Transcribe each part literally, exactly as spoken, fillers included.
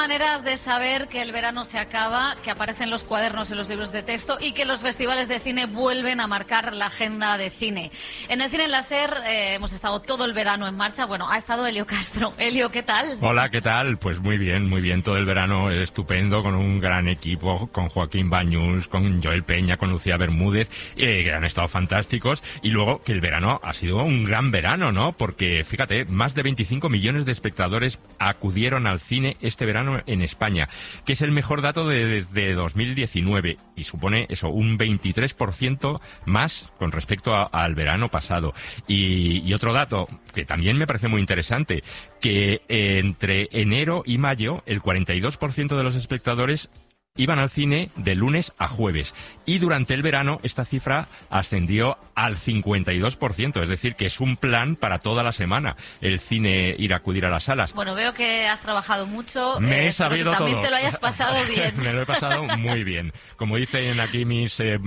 maneras de saber que el verano se acaba, que aparecen los cuadernos y los libros de texto y que los festivales de cine vuelven a marcar la agenda de cine. En el Cine Láser eh, hemos estado todo el verano en marcha. Bueno, ha estado Elio Castro. Elio, ¿qué tal? Hola, ¿qué tal? Pues muy bien, muy bien. Todo el verano estupendo, con un gran equipo, con Joaquín Bañuls, con Joel Peña, con Lucía Bermúdez, eh, que han estado fantásticos. Y luego que el verano ha sido un gran verano, ¿no? Porque, fíjate, más de veinticinco millones de espectadores acudieron al cine este verano en España, que es el mejor dato de, desde dos mil diecinueve y supone eso, un veintitrés por ciento más con respecto a, al verano pasado. Y, y otro dato que también me parece muy interesante, que eh, entre enero y mayo el cuarenta y dos por ciento de los espectadores iban al cine de lunes a jueves, y durante el verano esta cifra ascendió al cincuenta y dos por ciento, es decir, que es un plan para toda la semana el cine ir a acudir a las salas. Bueno, veo que has trabajado mucho. Me eh, he sabido que también todo. Te lo hayas pasado bien. Me lo he pasado muy bien. Como dicen aquí mis eh,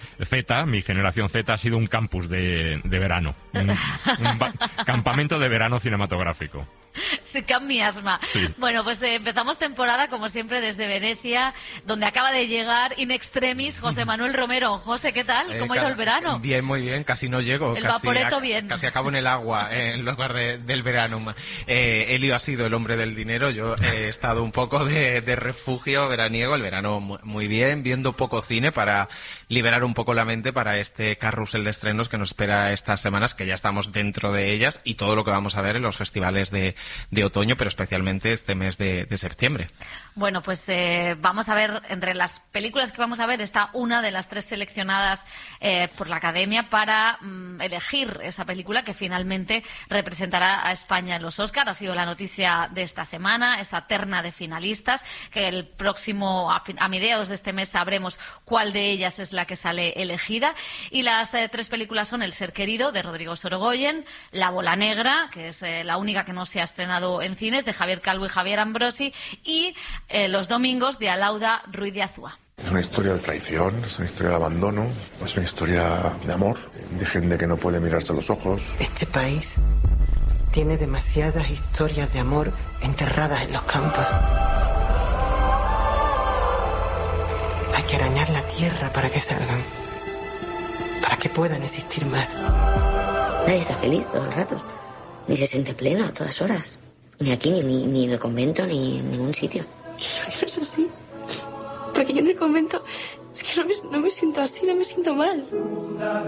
Z, mi generación Z ha sido un campus de, de verano, un, un ba- campamento de verano cinematográfico. Se cambia asma. Sí. Bueno, pues eh, empezamos temporada, como siempre, desde Venecia, donde acaba de llegar in extremis José Manuel Romero. José, ¿qué tal? Eh, ¿Cómo ha ido el verano? Bien, muy bien. Casi no llego. El casi vaporeto ac- bien. Casi acabo en el agua eh, en lugar de, del verano. Eh, Elio ha sido el hombre del dinero. Yo he estado un poco de, de refugio veraniego. El verano mu- muy bien, viendo poco cine para liberar un poco la mente para este carrusel de estrenos que nos espera estas semanas, que ya estamos dentro de ellas, y todo lo que vamos a ver en los festivales de, de otoño, pero especialmente este mes de, de septiembre. Bueno, pues eh, vamos a ver, entre las películas que vamos a ver está una de las tres seleccionadas eh, por la Academia para mm, elegir esa película que finalmente representará a España en los Oscar. Ha sido la noticia de esta semana, esa terna de finalistas, que el próximo, a, fin, a mediados de este mes sabremos cuál de ellas es la que sale elegida. Y las eh, tres películas son El ser querido, de Rodrigo Sorogoyen, La bola negra, que es eh, la única que no se ha estrenado en cines, de Javier Calvo y Javier Ambrosi, y eh, Los domingos, de Alauda Ruiz de Azúa. Es una historia de traición, es una historia de abandono, es una historia de amor, de gente que no puede mirarse a los ojos. Este país tiene demasiadas historias de amor enterradas en los campos. Hay que arañar la tierra para que salgan, para que puedan existir más. Nadie está feliz todo el rato, ni se siente pleno a todas horas. Ni aquí, ni, ni, ni en el convento, ni en ningún sitio. Quiero que no es así. Porque yo en el convento es que no me, no me siento así, no me siento mal.